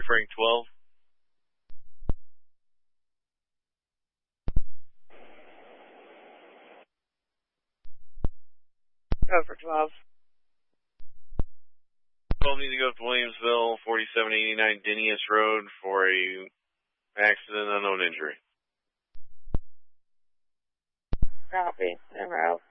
Frank 12. Go for 12. 12 need to go to Williamsville, 4789 Dinius Road for a accident, unknown injury. Copy. En route.